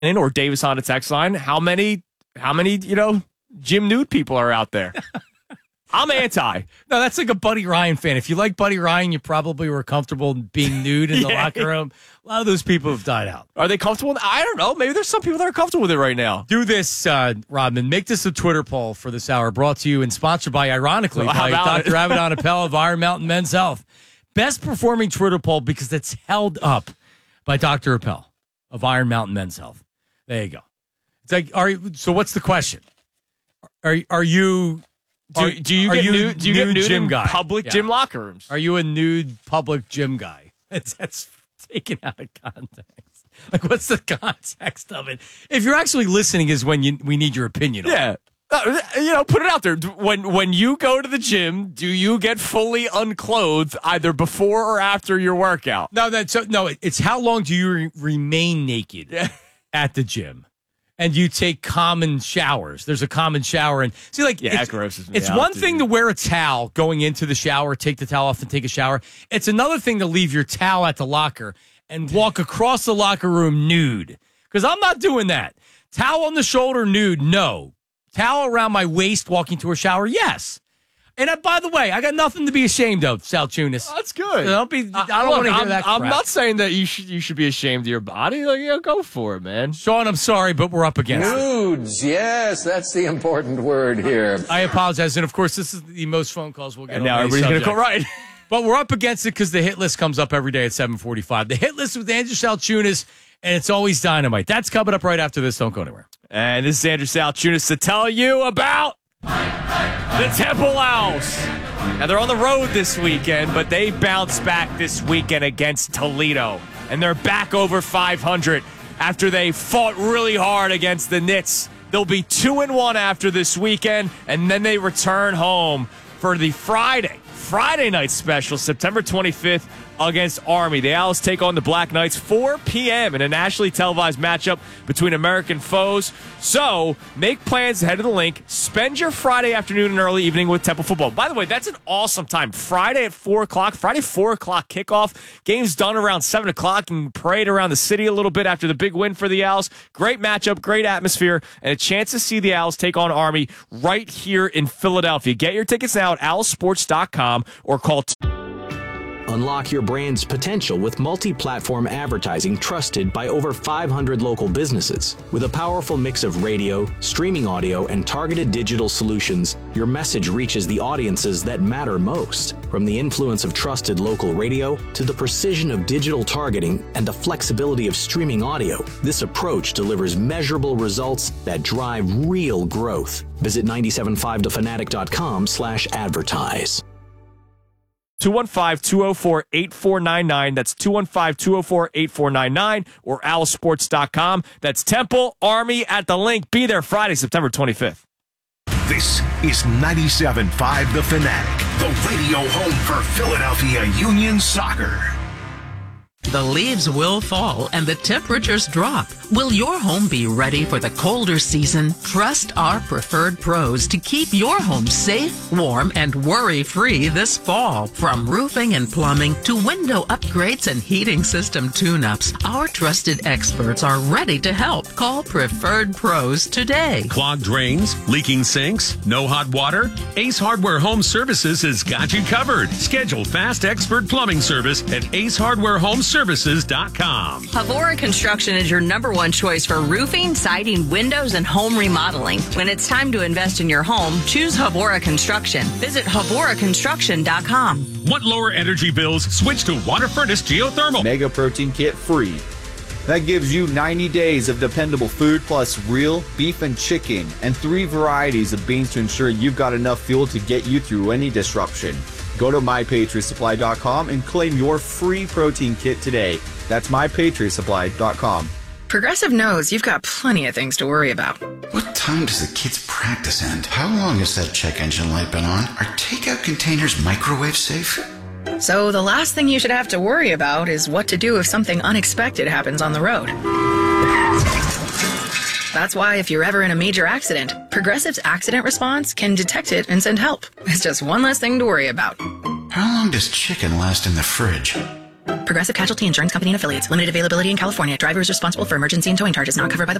or Davis on the text line, how many, Jim Nude people are out there? I'm anti. No, that's like a Buddy Ryan fan. If you like Buddy Ryan, you probably were comfortable being nude in the locker room. A lot of those people have died out. Are they comfortable? I don't know. Maybe there's some people that are comfortable with it right now. Do this, Rodman. Make this a Twitter poll for this hour, brought to you and sponsored by, ironically, by Dr. Abaddon Appel of Iron Mountain Men's Health. Best performing Twitter poll because it's held up by Dr. Appel of Iron Mountain Men's Health. There you go. It's like, so what's the question? Are you... Do you get nude gym in guy? Public gym locker rooms? Are you a nude public gym guy? That's taken out of context. Like, what's the context of it? If you're actually listening, is when we need your opinion on it. Put it out there. When you go to the gym, do you get fully unclothed either before or after your workout? No, it's how long do you remain naked at the gym? And you take common showers. There's a common shower. And see, that grosses me out. It's one thing to wear a towel going into the shower, take the towel off and take a shower. It's another thing to leave your towel at the locker and walk across the locker room nude. Because I'm not doing that. Towel on the shoulder, nude, no. Towel around my waist, walking to a shower, yes. And by the way, I got nothing to be ashamed of, Sal Tunis. Oh, that's good. I don't want to hear that crap. I'm not saying that you should be ashamed of your body. Go for it, man. Sean, I'm sorry, but we're up against Nudes, yes, that's the important word here. I apologize. And, of course, this is the most phone calls we'll get and now everybody's going to go right. But we're up against it because the hit list comes up every day at 7:45. The hit list with Andrew Salchunas, and it's always dynamite. That's coming up right after this. Don't go anywhere. And this is Andrew Salchunas to tell you about the Temple Owls. Now, they're on the road this weekend, but they bounced back this weekend against Toledo. And they're back over 500 after they fought really hard against the Knicks. They'll be 2-1 after this weekend, and then they return home for the Friday night special, September 25th, against Army. The Owls take on the Black Knights 4 p.m. in a nationally televised matchup between American foes. So make plans to head to the link. Spend your Friday afternoon and early evening with Temple football. By the way, that's an awesome time. Friday at 4 o'clock. Friday 4 o'clock kickoff. Game's done around 7 o'clock and parade around the city a little bit after the big win for the Owls. Great matchup, great atmosphere, and a chance to see the Owls take on Army right here in Philadelphia. Get your tickets now at owlsports.com or call Unlock your brand's potential with multi-platform advertising trusted by over 500 local businesses. With a powerful mix of radio, streaming audio, and targeted digital solutions, your message reaches the audiences that matter most. From the influence of trusted local radio to the precision of digital targeting and the flexibility of streaming audio, this approach delivers measurable results that drive real growth. Visit 975thefanatic.com/advertise. 215-204-8499. That's 215-204-8499 or owlsports.com. That's Temple Army at the link. Be there Friday, September 25th. This is 97.5 The Fanatic, the radio home for Philadelphia Union Soccer. The leaves will fall and the temperatures drop. Will your home be ready for the colder season? Trust our preferred pros to keep your home safe, warm, and worry-free this fall. From roofing and plumbing to window upgrades and heating system tune-ups, our trusted experts are ready to help. Call Preferred Pros today. Clogged drains, leaking sinks, no hot water? Ace Hardware Home Services has got you covered. Schedule fast expert plumbing service at acehardwarehomeservices.com. Havora Construction is your number one choice for roofing, siding, windows, and home remodeling. When it's time to invest in your home, choose Havora Construction. Visit HavoraConstruction.com. Want lower energy bills? Switch to Water Furnace Geothermal. Mega Protein Kit free. That gives you 90 days of dependable food plus real beef and chicken and 3 varieties of beans to ensure you've got enough fuel to get you through any disruption. Go to MyPatriotSupply.com and claim your free protein kit today. That's MyPatriotSupply.com. Progressive knows you've got plenty of things to worry about. What time does the kids' practice end? How long has that check engine light been on? Are takeout containers microwave safe? So the last thing you should have to worry about is what to do if something unexpected happens on the road. That's why if you're ever in a major accident, Progressive's accident response can detect it and send help. It's just one less thing to worry about. How long does chicken last in the fridge? Progressive Casualty Insurance Company and Affiliates. Limited availability in California. Driver is responsible for emergency and towing charges not covered by the